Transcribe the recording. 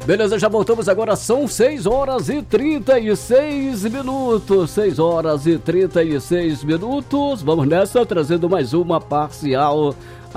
Beleza, já voltamos agora, são 6 horas e 36 minutos. 6 horas e 36 minutos. Vamos nessa, trazendo mais uma parcial